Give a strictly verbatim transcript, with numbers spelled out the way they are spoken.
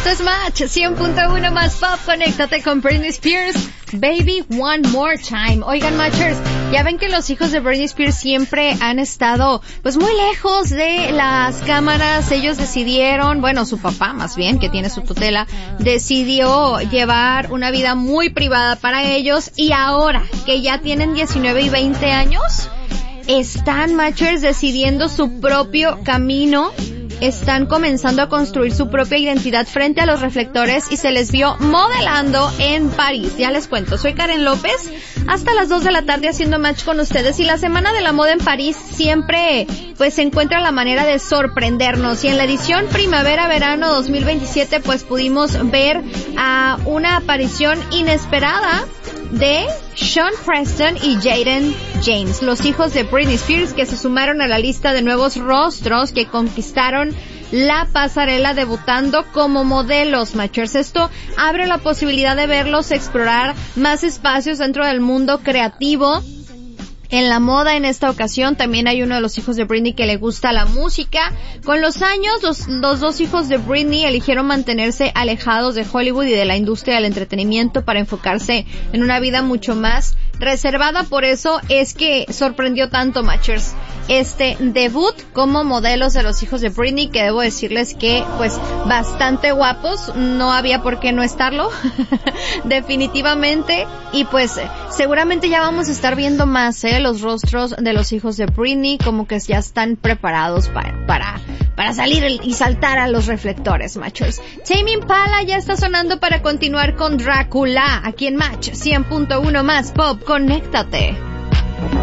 Esto es Match cien punto uno más Pop. Conéctate con Britney Spears, Baby One More Time. Oigan, Matchers, ya ven que los hijos de Britney Spears siempre han estado pues muy lejos de las cámaras. Ellos decidieron, bueno, su papá más bien, que tiene su tutela, decidió llevar una vida muy privada para ellos, y ahora que ya tienen diecinueve y veinte años, están, Matchers, decidiendo su propio camino. Están comenzando a construir su propia identidad frente a los reflectores y se les vio modelando en París. Ya les cuento, soy Karen López, hasta las dos de la tarde haciendo Match con ustedes, y la Semana de la Moda en París siempre pues se encuentra la manera de sorprendernos, y en la edición Primavera-Verano dos mil veintisiete pues pudimos ver a una aparición inesperada de Sean Preston y Jaden James, los hijos de Britney Spears, que se sumaron a la lista de nuevos rostros que conquistaron la pasarela debutando como modelos, Matchers. Esto abre la posibilidad de verlos explorar más espacios dentro del mundo creativo. En la moda, en esta ocasión, también hay uno de los hijos de Britney que le gusta la música. Con los años, los, los dos hijos de Britney eligieron mantenerse alejados de Hollywood y de la industria del entretenimiento para enfocarse en una vida mucho más reservada. Por eso es que sorprendió tanto, Matchers, este debut como modelos de los hijos de Britney, que debo decirles que, pues, bastante guapos. No había por qué no estarlo, definitivamente. Y pues, seguramente ya vamos a estar viendo más, ¿eh? Los rostros de los hijos de Britney, como que ya están preparados para, para, para salir y saltar a los reflectores, Matchers. Tame Impala ya está sonando para continuar con Drácula, aquí en Match cien punto uno más Pop. Conéctate.